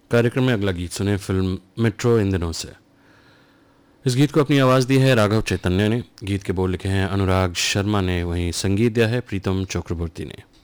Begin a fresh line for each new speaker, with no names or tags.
कार्यक्रम में अगला गीत सुने फिल्म मेट्रो इन दिनों से। इस गीत को अपनी आवाज़ दी है राघव चैतन्य ने, गीत के बोल लिखे हैं अनुराग शर्मा ने, वहीं संगीत दिया है प्रीतम चक्रवर्ती ने।